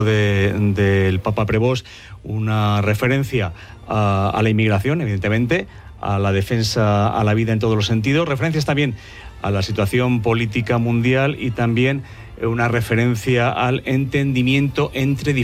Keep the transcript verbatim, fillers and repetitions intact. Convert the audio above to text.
de, del Papa Prevost, una referencia a, a la inmigración, evidentemente, a la defensa a la vida en todos los sentidos, referencias también a la situación política mundial y también una referencia al entendimiento entre